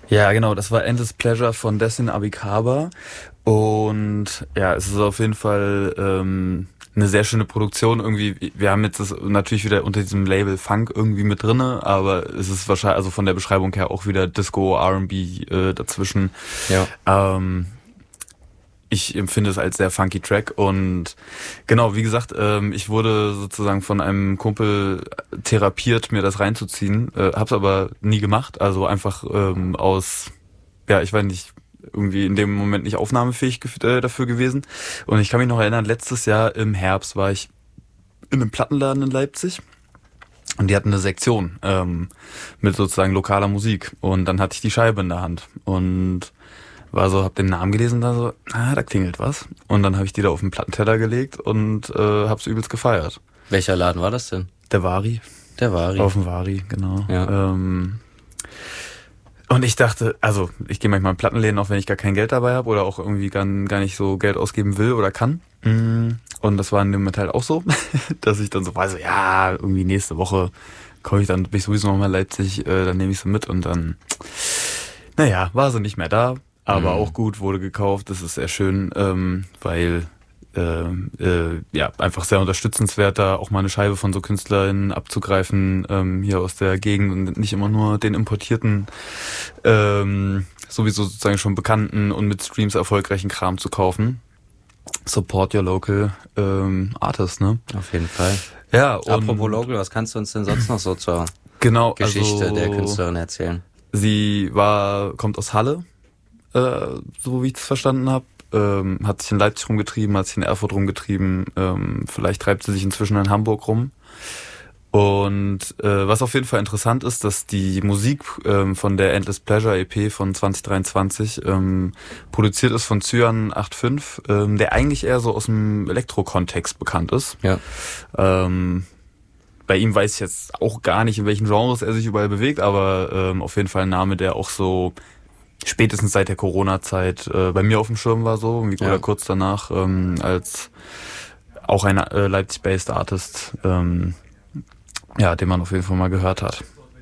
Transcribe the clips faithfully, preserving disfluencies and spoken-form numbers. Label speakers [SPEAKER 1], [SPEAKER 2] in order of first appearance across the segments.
[SPEAKER 1] Ja, genau, das war Endless Pleasure von Destin Abikaba. Und ja, es ist auf jeden Fall ähm, eine sehr schöne Produktion. Irgendwie, wir haben jetzt das natürlich wieder unter diesem Label Funk irgendwie mit drinne, aber es ist wahrscheinlich, also von der Beschreibung her auch wieder Disco, R and B äh, dazwischen.
[SPEAKER 2] Ja.
[SPEAKER 1] Ähm, ich empfinde es als sehr funky Track und genau, wie gesagt, ähm, ich wurde sozusagen von einem Kumpel therapiert, mir das reinzuziehen, äh, hab's aber nie gemacht, also einfach ähm, aus, ja, ich weiß nicht, irgendwie in dem Moment nicht aufnahmefähig gef- äh, dafür gewesen. Und ich kann mich noch erinnern, letztes Jahr im Herbst war ich in einem Plattenladen in Leipzig und die hatten eine Sektion ähm, mit sozusagen lokaler Musik und dann hatte ich die Scheibe in der Hand und war so, hab den Namen gelesen, da so, ah, da klingelt was. Und dann habe ich die da auf den Plattenteller gelegt und äh, hab's übelst gefeiert.
[SPEAKER 2] Welcher Laden war das denn?
[SPEAKER 1] Der Vari.
[SPEAKER 2] Der Vari.
[SPEAKER 1] Auf dem Vari, genau.
[SPEAKER 2] Ja.
[SPEAKER 1] Ähm, und ich dachte, also ich gehe manchmal in Plattenläden, auch wenn ich gar kein Geld dabei habe oder auch irgendwie gar, gar nicht so Geld ausgeben will oder kann. Und das war in dem Moment halt auch so, dass ich dann so war, so ja, irgendwie nächste Woche komme ich dann, bin ich sowieso nochmal in Leipzig, äh, dann nehme ich sie mit und dann, naja, war sie nicht mehr da. Aber mhm. auch gut, wurde gekauft, das ist sehr schön, ähm, weil äh, äh, ja einfach sehr unterstützenswert, da auch mal eine Scheibe von so KünstlerInnen abzugreifen, ähm, hier aus der Gegend und nicht immer nur den importierten, ähm, sowieso sozusagen schon bekannten und mit Streams erfolgreichen Kram zu kaufen. Support your local ähm, artist, ne?
[SPEAKER 2] Auf jeden Fall.
[SPEAKER 1] Ja, und
[SPEAKER 2] apropos local, was kannst du uns denn sonst noch so zur
[SPEAKER 1] genau,
[SPEAKER 2] Geschichte
[SPEAKER 1] also,
[SPEAKER 2] der Künstlerin erzählen?
[SPEAKER 1] Sie war, kommt aus Halle. Äh, so wie ich das verstanden habe. Ähm, hat sich in Leipzig rumgetrieben, hat sich in Erfurt rumgetrieben, ähm, vielleicht treibt sie sich inzwischen in Hamburg rum. Und äh, was auf jeden Fall interessant ist, dass die Musik ähm, von der Endless Pleasure E P von zwanzig dreiundzwanzig ähm, produziert ist von Cyan fünfundachtzig, ähm, der eigentlich eher so aus dem Elektro-Kontext bekannt ist.
[SPEAKER 2] Ja.
[SPEAKER 1] Ähm, bei ihm weiß ich jetzt auch gar nicht, in welchen Genres er sich überall bewegt, aber ähm, auf jeden Fall ein Name, der auch so spätestens seit der Corona-Zeit äh, bei mir auf dem Schirm war so, wie, ja. oder kurz danach, ähm, als auch ein äh, Leipzig-based Artist, ähm, ja, den man auf jeden Fall mal gehört hat.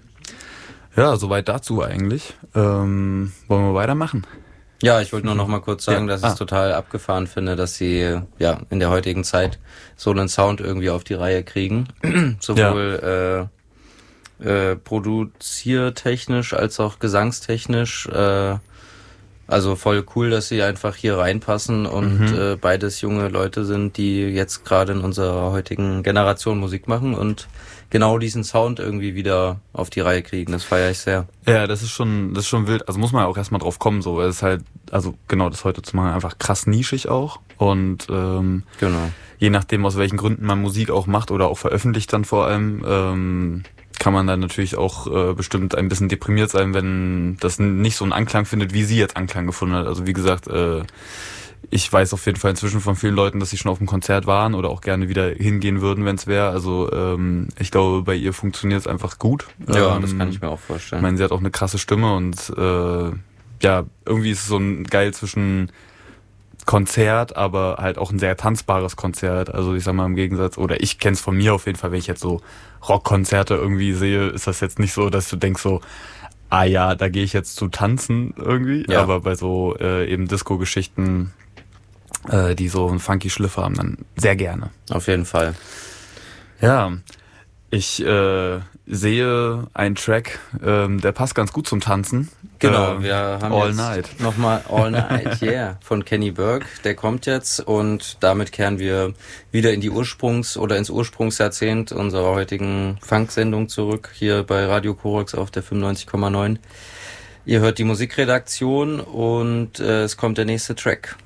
[SPEAKER 1] Ja, soweit dazu eigentlich. Ähm, wollen wir weitermachen?
[SPEAKER 2] Ja, ich wollte nur noch mal kurz sagen, ja. dass ich es
[SPEAKER 1] ah.
[SPEAKER 2] total abgefahren finde, dass sie ja in der heutigen Zeit so einen Sound irgendwie auf die Reihe kriegen. Sowohl ja. äh, Äh, produziertechnisch als auch gesangstechnisch, äh, also voll cool, dass sie einfach hier reinpassen und mhm. äh, beides junge Leute sind, die jetzt gerade in unserer heutigen Generation Musik machen und genau diesen Sound irgendwie wieder auf die Reihe kriegen. Das feiere ich sehr.
[SPEAKER 1] Ja, das ist schon, das ist schon wild. Also muss man ja auch erstmal drauf kommen, so. Es ist halt, also genau, das heute zu machen, einfach krass nischig auch und ähm,
[SPEAKER 2] genau.
[SPEAKER 1] je nachdem, aus welchen Gründen man Musik auch macht oder auch veröffentlicht dann vor allem, ähm, kann man dann natürlich auch äh, bestimmt ein bisschen deprimiert sein, wenn das nicht so einen Anklang findet, wie sie jetzt Anklang gefunden hat. Also wie gesagt, äh, ich weiß auf jeden Fall inzwischen von vielen Leuten, dass sie schon auf dem Konzert waren oder auch gerne wieder hingehen würden, wenn es wäre. Also ähm, ich glaube, bei ihr funktioniert es einfach gut.
[SPEAKER 2] Ja,
[SPEAKER 1] ähm,
[SPEAKER 2] das kann ich mir auch vorstellen.
[SPEAKER 1] Ich meine, sie hat auch eine krasse Stimme und äh, ja, irgendwie ist es so ein geil zwischen Konzert, aber halt auch ein sehr tanzbares Konzert. Also ich sag mal im Gegensatz, oder ich kenn's von mir auf jeden Fall, wenn ich jetzt so Rockkonzerte irgendwie sehe, ist das jetzt nicht so, dass du denkst so, ah ja, da gehe ich jetzt zu tanzen irgendwie. Ja. Aber bei so äh, eben Disco-Geschichten, äh, die so einen funky Schliff haben, dann sehr gerne.
[SPEAKER 2] Auf jeden Fall.
[SPEAKER 1] Ja, ich äh, sehe einen Track, ähm, der passt ganz gut zum Tanzen.
[SPEAKER 2] Genau,
[SPEAKER 1] äh,
[SPEAKER 2] wir haben
[SPEAKER 1] All
[SPEAKER 2] jetzt
[SPEAKER 1] Night.
[SPEAKER 2] nochmal All Night, yeah, von Kenny Burke. Der kommt jetzt und damit kehren wir wieder in die Ursprungs- oder ins Ursprungsjahrzehnt unserer heutigen Funk-Sendung zurück, hier bei Radio Korax auf der fünfundneunzig Komma neun. Ihr hört die Musikredaktion und äh, es kommt der nächste Track.